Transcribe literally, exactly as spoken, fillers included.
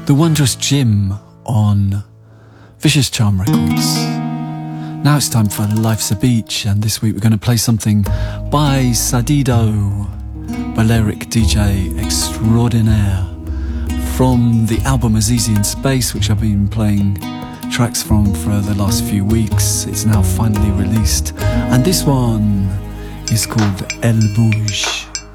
The Wondrous Jim on Vicious Charm Records. Now it's time for Life's a Beach, and this week we're going to play something by Sadido, Balearic D J extraordinaire, from the album As Easy in Space, which I've been playing tracks from for the last few weeks. It's now finally released, and this one is called El Bouge.